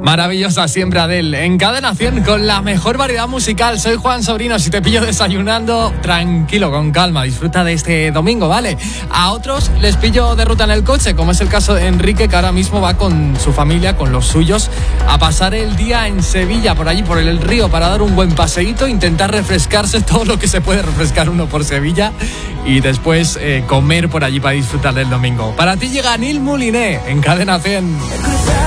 Maravillosa siempre Adele, en Cadena 100 con la mejor variedad musical. Soy Juan Sobrino, si te pillo desayunando, tranquilo, con calma, disfruta de este domingo, ¿vale? A otros les pillo de ruta en el coche, como es el caso de Enrique, que ahora mismo va con su familia, con los suyos, a pasar el día en Sevilla, por allí, por el río, para dar un buen paseíto, intentar refrescarse todo lo que se puede refrescar uno por Sevilla y después comer por allí para disfrutar del domingo. Para ti llega Nil Mouliné en Cadena 100.